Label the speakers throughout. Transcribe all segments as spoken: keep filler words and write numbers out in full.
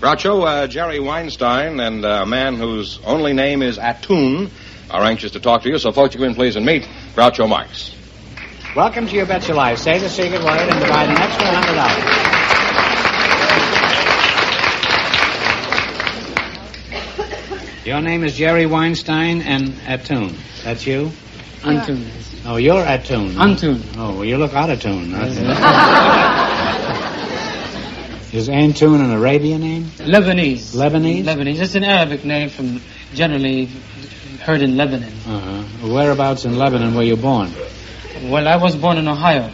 Speaker 1: Groucho, uh, Jerry Weinstein and a man whose only name is Attoon are anxious to talk to you, so folks, you come in, please, and meet Groucho Marx.
Speaker 2: Welcome to You Bet Your Life. Say the secret word and divide an extra one hundred dollars. Your name is Jerry Weinstein and Attoon. That's you?
Speaker 3: Antoon.
Speaker 2: Oh, you're Attoon.
Speaker 3: Antoon.
Speaker 2: Oh, well, you look out of tune. Is Antoon an Arabian name?
Speaker 3: Lebanese.
Speaker 2: Lebanese?
Speaker 3: Lebanese. It's an Arabic name from generally heard in Lebanon.
Speaker 2: Uh-huh. Whereabouts in Lebanon were you born?
Speaker 3: Well, I was born in Ohio.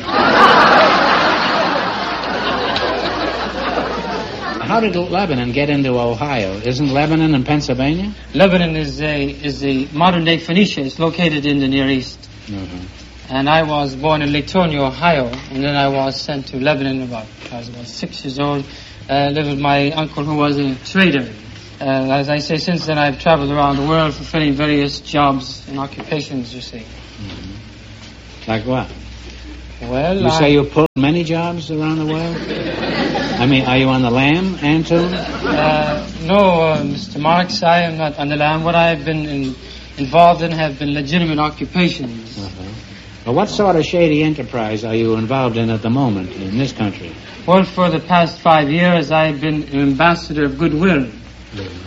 Speaker 2: How did Lebanon get into Ohio? Isn't Lebanon in Pennsylvania?
Speaker 3: Lebanon is a is a modern-day Phoenicia. It's located in the Near East.
Speaker 2: Uh-huh.
Speaker 3: And I was born in Latonia, Ohio, and then I was sent to Lebanon about I was about six years old. Uh, lived with my uncle who was a trader. Uh, as I say, since then I've traveled around the world fulfilling various jobs and occupations, you see.
Speaker 2: Mm-hmm. Like what?
Speaker 3: Well,
Speaker 2: You
Speaker 3: I...
Speaker 2: say you pulled many jobs around the world? I mean, are you on the lam, Antoon?
Speaker 3: Uh, no, uh, Mister Marx, I am not on the lam. What I've been in, involved in have been legitimate occupations.
Speaker 2: Uh-huh. Well, what sort of shady enterprise are you involved in at the moment in this country?
Speaker 3: Well, for the past five years, I've been an ambassador of goodwill.
Speaker 2: Mm-hmm.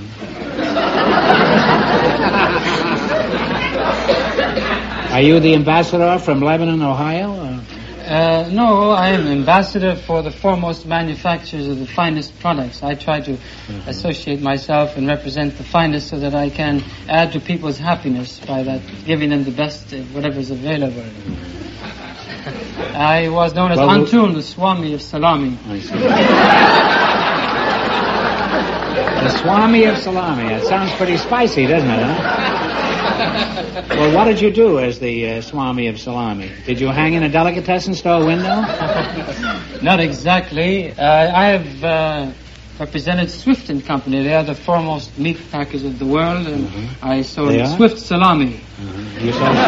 Speaker 2: Are you the ambassador from Lebanon, Ohio? Or?
Speaker 3: Uh, no, I am ambassador for the foremost manufacturers of the finest products. I try to mm-hmm. associate myself and represent the finest so that I can add to people's happiness by that, giving them the best of whatever's available. Mm-hmm. I was known as well, Antoon, the Swami of Salami.
Speaker 2: I see. The Swami of Salami. That sounds pretty spicy, doesn't it, huh? Well, what did you do as the uh, Swami of Salami? Did you hang in a delicatessen store window?
Speaker 3: Not exactly. Uh, I have uh, represented Swift and Company. They are the foremost meat packers of the world, and mm-hmm. I sold Swift Salami.
Speaker 2: Mm-hmm. You sold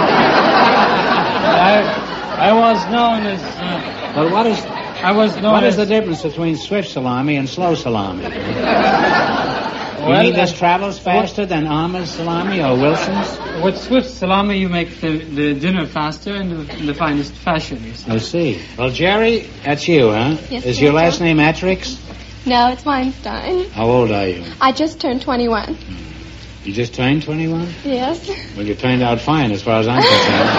Speaker 3: I, I was known as... Uh,
Speaker 2: well, what is...
Speaker 3: I was known
Speaker 2: What
Speaker 3: as,
Speaker 2: is the difference between Swift Salami and slow salami? You
Speaker 3: well,
Speaker 2: mean this travels faster than Armour's salami or Wilson's?
Speaker 3: With Swift Salami, you make the, the dinner faster in the, in the finest fashion, you see.
Speaker 2: I see. Well, Jerry, that's you, huh?
Speaker 4: Yes,
Speaker 2: Is
Speaker 4: yes,
Speaker 2: your last
Speaker 4: sir.
Speaker 2: name Atrix?
Speaker 4: No, it's Weinstein.
Speaker 2: How old are you?
Speaker 4: I just turned twenty-one.
Speaker 2: You just turned twenty-one?
Speaker 4: Yes.
Speaker 2: Well, you turned out fine as far as I'm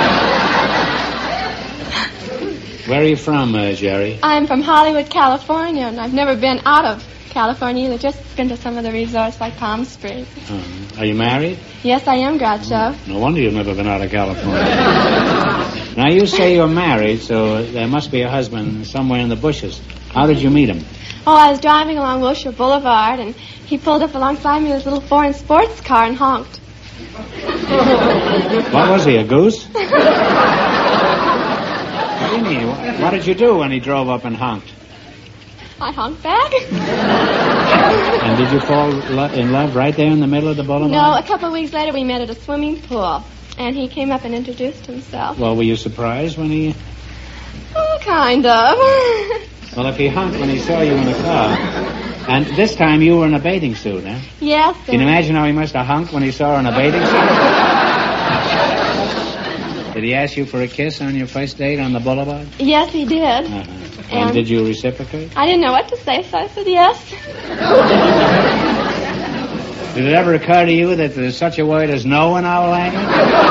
Speaker 2: concerned. Where are you from, uh, Jerry?
Speaker 4: I'm from Hollywood, California, and I've never been out of California either. Just been to some of the resorts like Palm Springs.
Speaker 2: Uh-huh. Are you married?
Speaker 4: Yes, I am, Groucho.
Speaker 2: No wonder you've never been out of California. Now, you say you're married, so there must be a husband somewhere in the bushes. How did you meet him?
Speaker 4: Oh, I was driving along Wilshire Boulevard, and he pulled up alongside me with his little foreign sports car and honked.
Speaker 2: What was he, a goose? What do you mean? What did you do when he drove up and honked?
Speaker 4: I honked back.
Speaker 2: And did you fall lo- in love right there in the middle of the boulevard?
Speaker 4: No, a couple of weeks later we met at a swimming pool, and he came up and introduced himself.
Speaker 2: Well, were you surprised when he...
Speaker 4: Oh, kind of.
Speaker 2: Well, if he honked when he saw you in the car, and this time you were in a bathing suit, huh?
Speaker 4: Yes.
Speaker 2: Can you imagine how he must have honked when he saw her in a bathing suit? Did he ask you for a kiss on your first date on the boulevard?
Speaker 4: Yes, he did.
Speaker 2: Uh-huh. And,
Speaker 4: And
Speaker 2: did you reciprocate?
Speaker 4: I didn't know what to say, so I said yes.
Speaker 2: Did it ever occur to you that there's such a word as no in our language?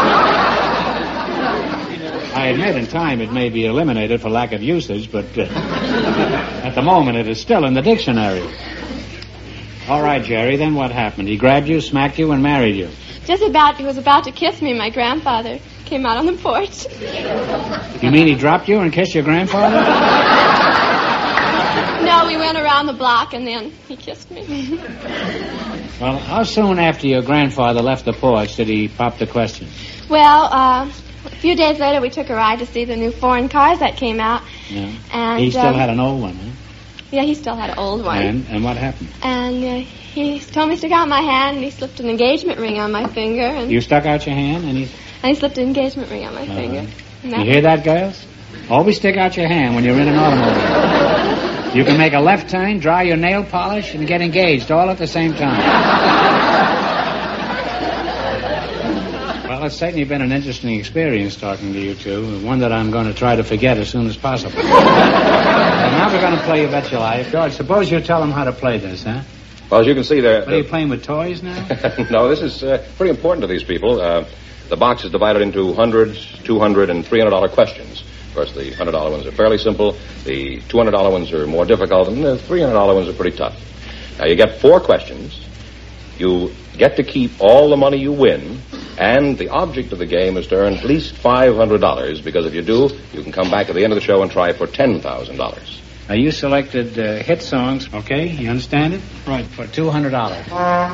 Speaker 2: I admit in time it may be eliminated for lack of usage, but uh, at the moment it is still in the dictionary. All right, Jerry, then what happened? He grabbed you, smacked you, and married you.
Speaker 4: Just about, he was about to kiss me. My grandfather came out on the porch.
Speaker 2: You mean he dropped you and kissed your grandfather?
Speaker 4: No, we went around the block, and then he kissed me.
Speaker 2: Well, how soon after your grandfather left the porch did he pop the question?
Speaker 4: Well, uh, a few days later, we took a ride to see the new foreign cars that came out.
Speaker 2: Yeah.
Speaker 4: And
Speaker 2: He still
Speaker 4: um,
Speaker 2: had an old one, huh?
Speaker 4: Yeah, he still had an old one.
Speaker 2: And, and what happened?
Speaker 4: And uh, he told me to stick out my hand, and he slipped an engagement ring on my finger. And,
Speaker 2: You stuck out your hand and he...
Speaker 4: and he slipped an engagement ring on my
Speaker 2: Uh-huh.
Speaker 4: finger. And
Speaker 2: You hear that, girls? Always stick out your hand when you're in an automobile. You can make a left turn, dry your nail polish, and get engaged all at the same time. Well, it's certainly been an interesting experience talking to you two, one that I'm going to try to forget as soon as possible. Well, now we're going to play You Bet Your Life. George, suppose you tell them how to play this, huh?
Speaker 1: Well, as you can see there...
Speaker 2: What, are you playing with toys now?
Speaker 1: No, this is uh, pretty important to these people. Uh, the box is divided into hundreds, two hundred, and three hundred dollar questions. Of course, the one hundred dollar ones are fairly simple. The two hundred dollar ones are more difficult, and the three hundred dollar ones are pretty tough. Now, you get four questions. You get to keep all the money you win, and the object of the game is to earn at least five hundred dollars, because if you do, you can come back at the end of the show and try for ten thousand dollars.
Speaker 2: Now, you selected uh, hit songs, okay? You understand it?
Speaker 3: Right.
Speaker 2: For two hundred dollars.